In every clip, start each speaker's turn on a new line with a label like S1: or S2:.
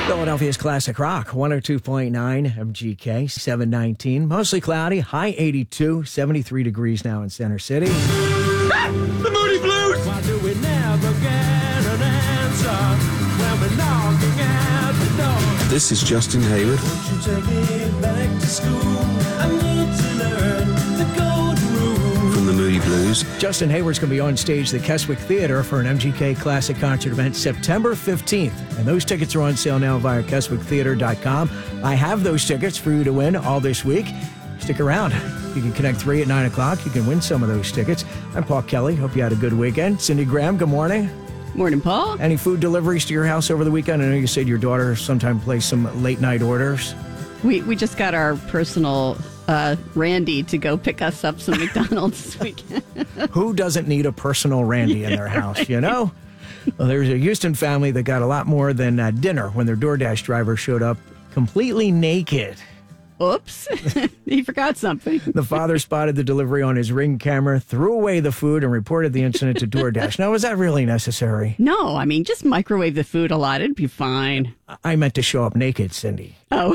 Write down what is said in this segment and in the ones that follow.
S1: Philadelphia's Classic Rock, 102.9 MGK, 719. Mostly cloudy, high 82, 73 degrees now in Center City.
S2: The Moody Blues!
S3: Why do we never get an answer when we're knocking at the door?
S2: This is Justin Hayward.
S3: Won't you take me back to school? I need to learn the golden rule.
S2: From the Moody Blues.
S1: Justin Hayward's going to be on stage at the Keswick Theater for an MGK Classic concert event September 15th. And those tickets are on sale now via KeswickTheater.com. I have those tickets for you to win all this week. Stick around. You can connect 3 at 9 o'clock. You can win some of those tickets. I'm Paul Kelly. Hope you had a good weekend. Cindy Graham, good morning.
S4: Morning, Paul.
S1: Any food deliveries to your house over the weekend? I know you said your daughter sometimes plays some late night orders.
S4: We just got our personal Randy to go pick us up some McDonald's this weekend.
S1: Who doesn't need a personal Randy in their house, you know? Well, there's a Houston family that got a lot more than dinner when their DoorDash driver showed up completely naked.
S4: Oops. He forgot something.
S1: The father spotted the delivery on his Ring camera, threw away the food, and reported the incident to DoorDash. Now, was that really necessary?
S4: No, I mean, just microwave the food a lot. It'd be fine.
S1: I meant to show up naked, Cindy.
S4: Oh.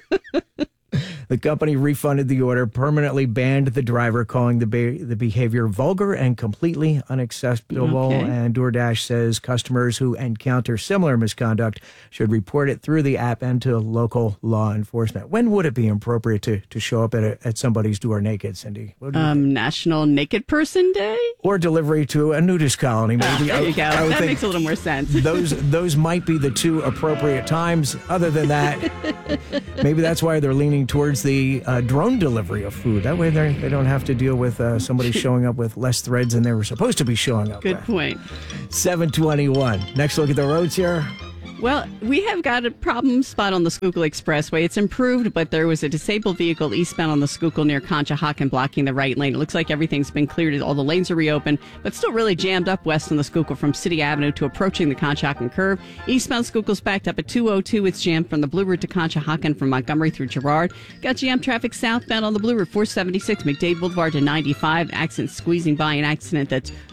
S1: The company refunded the order, permanently banned the driver, calling the behavior vulgar and completely unacceptable.
S4: Okay.
S1: And DoorDash says customers who encounter similar misconduct should report it through the app and to local law enforcement. When would it be appropriate to show up at somebody's door naked, Cindy? What do you think?
S4: National Naked Person Day?
S1: Or delivery to a nudist colony, maybe.
S4: There you go.
S1: I would
S4: That
S1: think
S4: makes a little more sense.
S1: those might be the two appropriate times. Other than that, maybe that's why they're leaning towards the drone delivery of food. That way they don't have to deal with somebody showing up with less threads than they were supposed to be showing up
S4: Good
S1: with.
S4: point.
S1: 721. Next look at the roads here.
S4: Well, we have got a problem spot on the Schuylkill Expressway. It's improved, but there was a disabled vehicle eastbound on the Schuylkill near Conshohocken blocking the right lane. It looks like everything's been cleared. All the lanes are reopened, but still really jammed up west on the Schuylkill from City Avenue to approaching the Conshohocken curve. Eastbound Schuylkill's backed up at 202. It's jammed from the Blue Route to Conshohocken from Montgomery through Girard. Got jammed traffic southbound on the Blue Route 476, McDade Boulevard to 95. Traffic squeezing by an accident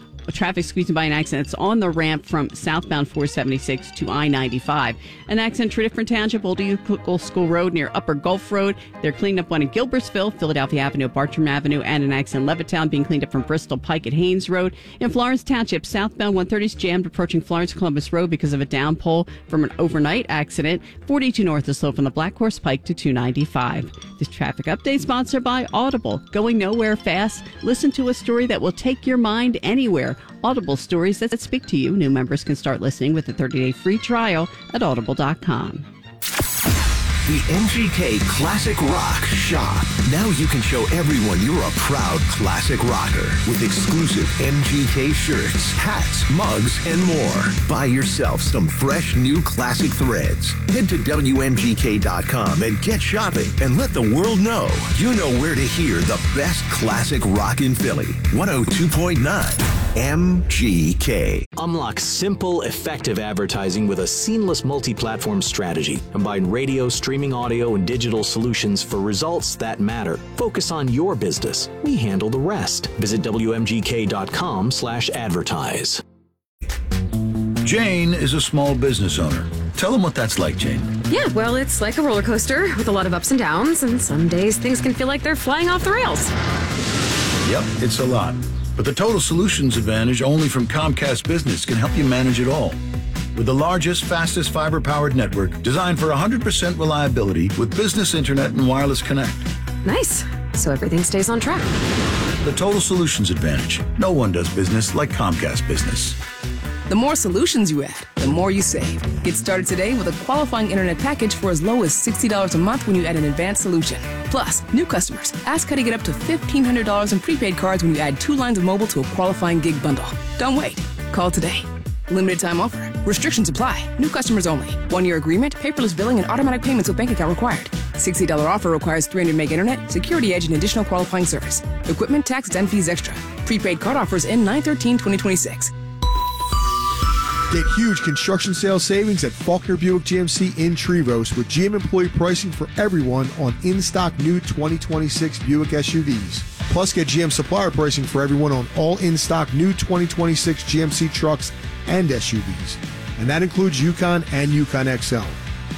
S4: that's on the ramp from southbound 476 to I-95. An accident through different township, Old Eagle School Road near Upper Gulf Road. They're cleaning up one in Gilbertsville, Philadelphia Avenue, Bartram Avenue, and an accident in Levittown being cleaned up from Bristol Pike at Haynes Road. In Florence Township, southbound 130 is jammed approaching Florence Columbus Road because of a down pole from an overnight accident. 42 north is slow from the Black Horse Pike to 295. This traffic update sponsored by Audible. Going nowhere fast? Listen to a story that will take your mind anywhere. Audible stories that speak to you. New members can start listening with a 30-day free trial at audible.com.
S5: The MGK Classic Rock Shop. Now you can show everyone you're a proud classic rocker with exclusive MGK shirts, hats, mugs, and more. Buy yourself some fresh new classic threads. Head to WMGK.com and get shopping and let the world know you know where to hear the best classic rock in Philly. 102.9 MGK.
S6: Unlock simple, effective advertising with a seamless multi-platform strategy. Combine radio, streaming audio, and digital solutions for results that matter. Focus on your business. We handle the rest. Visit WMGK.com/advertise.
S7: Jane is a small business owner. Tell them what that's like, Jane.
S8: Yeah, well, it's like a roller coaster with a lot of ups and downs, and some days things can feel like they're flying off the rails.
S7: Yep, it's a lot. But the Total Solutions Advantage only from Comcast Business can help you manage it all. With the largest, fastest fiber-powered network designed for 100% reliability with business internet and wireless connect.
S8: Nice. So everything stays on track.
S7: The Total Solutions Advantage. No one does business like Comcast Business.
S9: The more solutions you add, the more you save. Get started today with a qualifying internet package for as low as $60 a month when you add an advanced solution. Plus, new customers, ask how to get up to $1,500 in prepaid cards when you add 2 lines of mobile to a qualifying gig bundle. Don't wait. Call today. Limited time offer. Restrictions apply. New customers only. 1-year agreement, paperless billing, and automatic payments with bank account required. $60 offer requires 300 meg internet, security edge, and additional qualifying service. Equipment, taxes, and fees extra. Prepaid card offers end 9/13/2026.
S10: Get huge construction sales savings at Faulkner Buick GMC in Trevose with GM employee pricing for everyone on in-stock new 2026 Buick SUVs. Plus, get GM supplier pricing for everyone on all in-stock new 2026 GMC trucks and SUVs. And that includes Yukon and Yukon XL.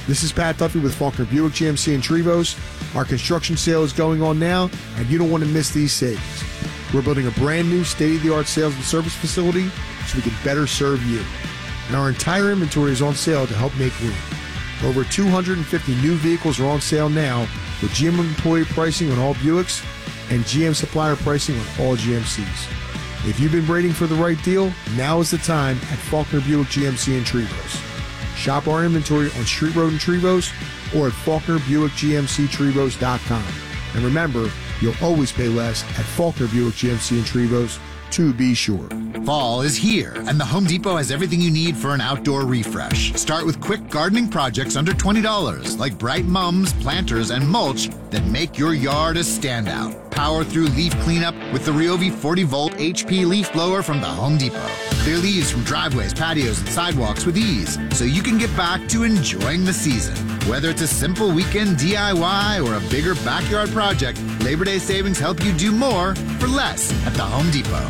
S10: This is Pat Duffy with Faulkner Buick GMC in Trevose. Our construction sale is going on now, and you don't want to miss these savings. We're building a brand new state-of-the-art sales and service facility so we can better serve you. And our entire inventory is on sale to help make room. Over 250 new vehicles are on sale now with GM employee pricing on all Buicks and GM supplier pricing on all GMCs. If you've been waiting for the right deal, now is the time at Faulkner Buick GMC in Trevose. Shop our inventory on Street Road in Trevose or at FaulknerBuickGMCTrevose.com. And remember, you'll always pay less at Faulkner Buick GMC in Trevose, to be sure.
S11: Fall is here, and the Home Depot has everything you need for an outdoor refresh. Start with quick gardening projects under $20, like bright mums, planters, and mulch that make your yard a standout. Power through leaf cleanup with the Ryobi 40-volt HP leaf blower from the Home Depot. Clear leaves from driveways, patios, and sidewalks with ease, so you can get back to enjoying the season. Whether it's a simple weekend DIY or a bigger backyard project, Labor Day savings help you do more for less at the Home Depot.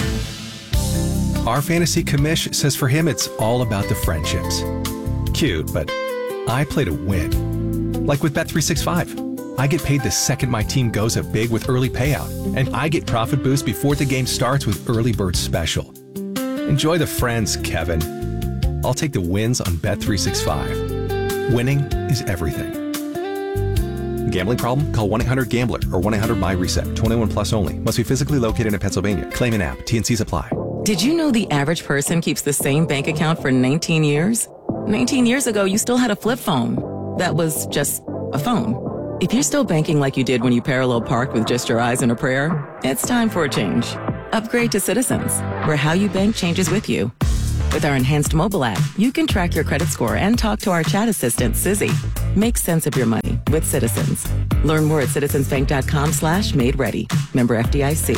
S12: Our fantasy commish says for him it's all about the friendships. Cute, but I play to win. Like with Bet365. I get paid the second my team goes up big with early payout, and I get profit boost before the game starts with Early Bird Special. Enjoy the friends, Kevin. I'll take the wins on Bet365. Winning is everything. Gambling problem? Call 1-800-GAMBLER or 1-800-MY-RESET. 21 plus only. Must be physically located in Pennsylvania. Claim an app. T&Cs apply.
S13: Did you know the average person keeps the same bank account for 19 years? 19 years ago, you still had a flip phone. That was just a phone. If you're still banking like you did when you parallel parked with just your eyes and a prayer, it's time for a change. Upgrade to Citizens, where how you bank changes with you. With our enhanced mobile app, you can track your credit score and talk to our chat assistant, Sizzy. Make sense of your money with Citizens. Learn more at citizensbank.com/made-ready. Member FDIC.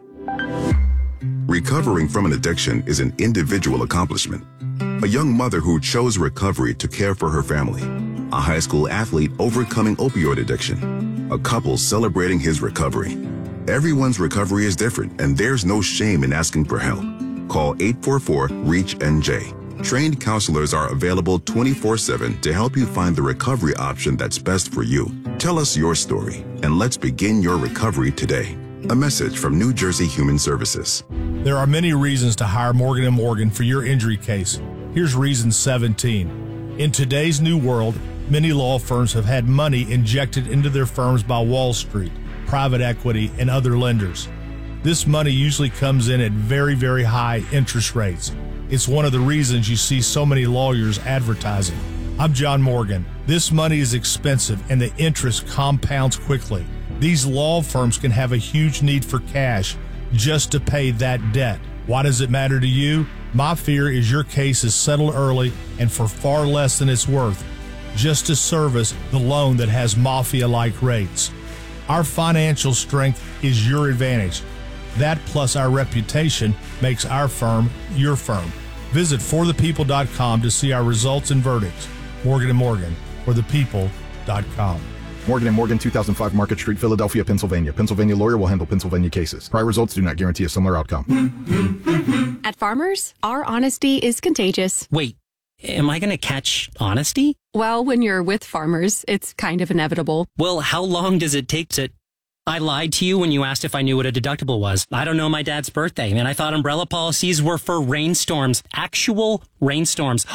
S14: Recovering from an addiction is an individual accomplishment. A young mother who chose recovery to care for her family. A high school athlete overcoming opioid addiction. A couple celebrating his recovery. Everyone's recovery is different, and there's no shame in asking for help. Call 844-REACH-NJ. Trained counselors are available 24/7 to help you find the recovery option that's best for you. Tell us your story, and let's begin your recovery today. A message from New Jersey Human Services.
S15: There are many reasons to hire Morgan & Morgan for your injury case. Here's reason 17. In today's new world, many law firms have had money injected into their firms by Wall Street, private equity, and other lenders. This money usually comes in at very, very high interest rates. It's one of the reasons you see so many lawyers advertising. I'm John Morgan. This money is expensive and the interest compounds quickly. These law firms can have a huge need for cash just to pay that debt. Why does it matter to you? My fear is your case is settled early and for far less than it's worth, just to service the loan that has mafia-like rates. Our financial strength is your advantage. That plus our reputation makes our firm your firm. Visit forthepeople.com to see our results and verdicts. Morgan & Morgan, forthepeople.com.
S16: Morgan & Morgan, 2005 Market Street, Philadelphia, Pennsylvania. Pennsylvania lawyer will handle Pennsylvania cases. Prior results do not guarantee a similar outcome.
S17: At Farmers, our honesty is contagious.
S18: Wait, am I going to catch honesty?
S17: Well, when you're with Farmers, it's kind of inevitable.
S18: Well, how long does it take to... I lied to you when you asked if I knew what a deductible was. I don't know my dad's birthday, and I thought umbrella policies were for rainstorms. Actual rainstorms.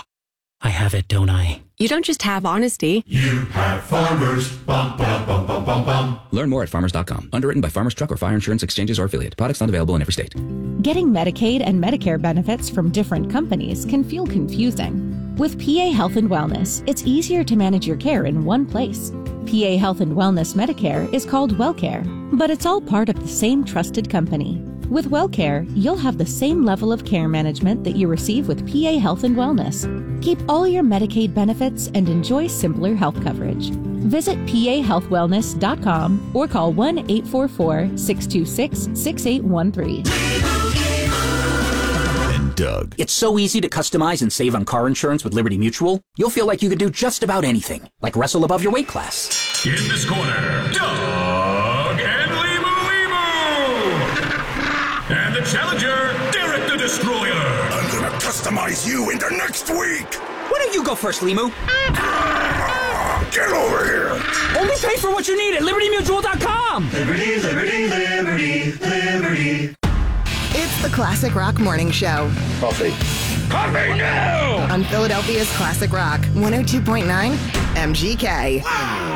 S18: I have it, don't I?
S17: You don't just have honesty.
S3: You have Farmers. Bum, bum, bum, bum, bum, bum.
S19: Learn more at farmers.com. Underwritten by Farmers Truck or Fire Insurance Exchanges or affiliate. Products not available in every state.
S20: Getting Medicaid and Medicare benefits from different companies can feel confusing. With PA Health and Wellness, it's easier to manage your care in one place. PA Health and Wellness Medicare is called WellCare, but it's all part of the same trusted company. With WellCare, you'll have the same level of care management that you receive with PA Health and Wellness. Keep all your Medicaid benefits and enjoy simpler health coverage. Visit pahealthwellness.com or call 1-844-626-6813.
S21: Doug. It's so easy to customize and save on car insurance with Liberty Mutual. You'll feel like you could do just about anything, like wrestle above your weight class.
S3: In this corner, Doug and Limu. And the challenger, Derek the Destroyer.
S5: I'm gonna customize you into next week.
S21: Why don't you go first, Limu?
S3: Get over here!
S21: Only pay for what you need at LibertyMutual.com.
S2: Liberty, liberty, liberty, liberty. It's the Classic Rock Morning Show.
S3: Coffee. Coffee now!
S2: On Philadelphia's Classic Rock, 102.9 MGK.